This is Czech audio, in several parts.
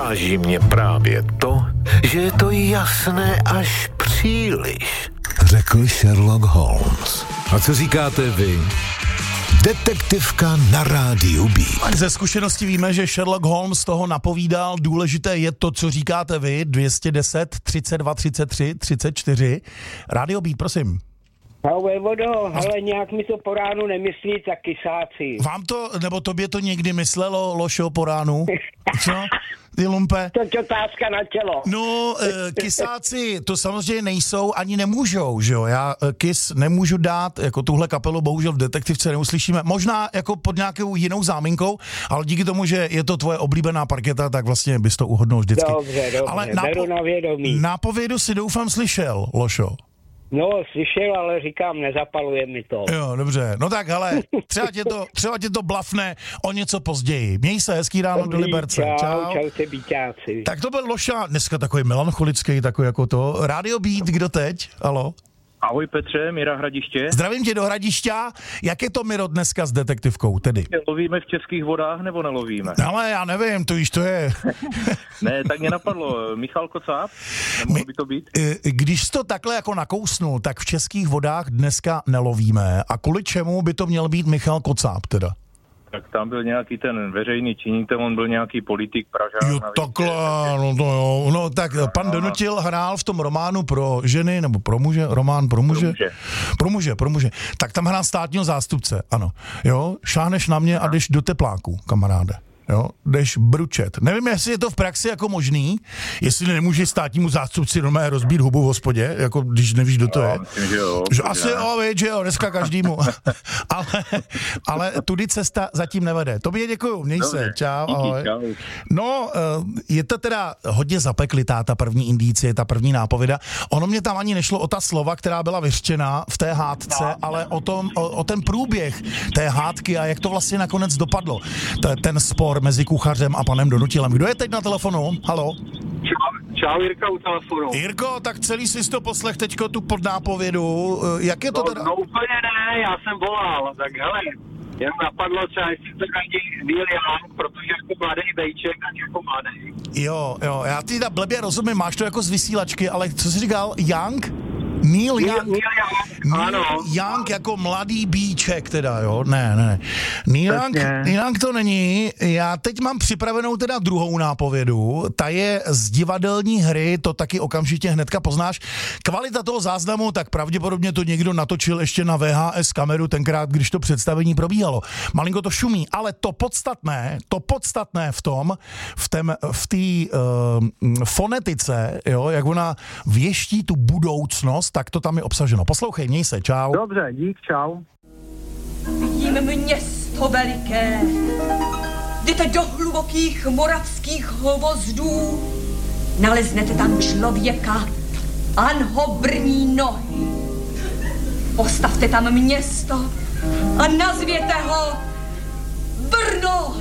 Uráží mě právě to, že je to jasné až příliš, řekl Sherlock Holmes. A co říkáte vy? Detektivka na rádiu B. Ze zkušenosti víme, že Sherlock Holmes toho napovídal. Důležité je to, co říkáte vy. 210 32 33 34. Rádio B, prosím. Ale nějak mi to po ránu nemyslí, tak kysáci. Vám to, nebo tobě to někdy myslelo, Lošo, po ránu? Co? Ty lumpe? To je otázka na tělo. No, kysáci to samozřejmě nejsou, ani nemůžou, že jo? Já kys nemůžu dát, jako tuhle kapelu bohužel v Detektivce neuslyšíme. Možná jako pod nějakou jinou záminkou, ale díky tomu, že je to tvoje oblíbená parketa, tak vlastně bys to uhodnul vždycky. Dobře, ale beru na vědomí. Nápovědu si doufám slyšel, Lošo. No, slyšel, ale říkám, nezapaluje mi to. Jo, dobře. No tak, hele, třeba tě to blafne o něco později. Měj se, hezký ráno do Liberce. Čau se, býťáci. Tak to byl Loša, dneska takový melancholický, takový jako to. Radio Beat, kdo teď? Haló? Ahoj Petře, Míra Hradiště. Zdravím tě do Hradišťa. Jak je to, Miro, dneska s detektivkou tedy? Lovíme v českých vodách nebo nelovíme? Ale já nevím, to již to je. Ne, tak mě napadlo, Michal Kocáb, nemohl by to být? Když jsi to takhle jako nakousnul, tak v českých vodách dneska nelovíme. A kvůli čemu by to měl být Michal Kocáb teda? Tak tam byl nějaký ten veřejný činitel, on byl nějaký politik, Pražák. Jo, takhle, no to jo. No tak pan Donutil hrál v tom románu pro ženy, nebo pro muže, román pro muže? Pro muže. Tak tam hrál státního zástupce, ano. Jo, šáhneš na mě a jdeš do tepláku, kamaráde. Jo, jdeš bručet. Nevím, jestli je to v praxi jako možný, jestli nemůže státnímu zástupci normálně rozbít hubu v hospodě, jako když nevíš, kdo to je. Myslím, že jo. Asi jo, víš, že jo, dneska každému. ale tudy cesta zatím nevede. Tobě děkuju, měj se, čau, ahoj. No, je to teda hodně zapeklitá ta první indicie, ta první nápověda. Ono mě tam ani nešlo o ta slova, která byla vyřčena v té hádce, ale o ten průběh té hádky a jak to vlastně nakonec dopadlo. Ten spor mezi kuchařem a panem Donutilem. Kdo je teď na telefonu? Haló? Čau, Jirka u telefonu. Jirko, tak celý jsi to poslech teďko tu podnápovědu. Jak je to teda? No úplně ne, já jsem volal, tak hele, jen napadlo třeba, jestli to každý Neil Young, protože jako mladý bejček, ani jako mladý. Jo, já ty blbě rozumím, máš to jako z vysílačky, ale co jsi říkal? Young? Neil Young. Ano. Young jako mladý bíček teda, jo? Ne. Neil Young to není. Já teď mám připravenou teda druhou nápovědu. Ta je z divadelní hry, to taky okamžitě hnedka poznáš. Kvalita toho záznamu, tak pravděpodobně to někdo natočil ještě na VHS kameru tenkrát, když to představení probíhalo. Malinko to šumí, ale to podstatné v té fonetice, jo, jak ona věští tu budoucnost, tak to tam je obsaženo. Poslouchej, měj se, čau. Dobře, dík, čau. Vidím město veliké, jdete do hlubokých moravských hvozdů, naleznete tam člověka, anho brní nohy. Postavte tam město a nazvěte ho Brno.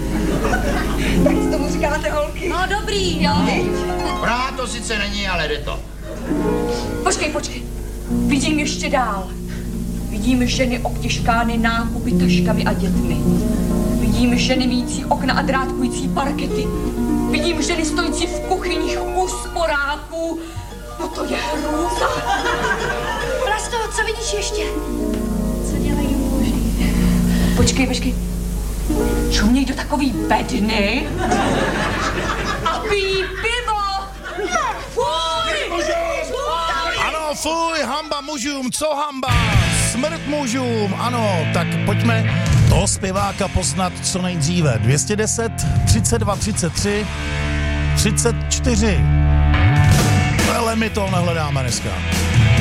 Tak co tomu říkáte, holky? No dobrý, jo. Brát to sice není, ale jde to. Počkej. Vidím ještě dál. Vidím ženy obtěžkány nákupy, taškami a dětmi. Vidím ženy míjící okna a drátkující parkety. Vidím ženy stojící v kuchyních u sporáků. No to je hrůza. Vlasto, co vidíš ještě? Co dělají muži? Počkej. Čuměj do takový bedny a pijí pivo. Fuj! Ano, fuj, hamba mužům, co hamba? Smrt mužům, ano, tak pojďme toho zpěváka poznat co nejdříve. 210 32 33 34. Ale my to nehledáme dneska.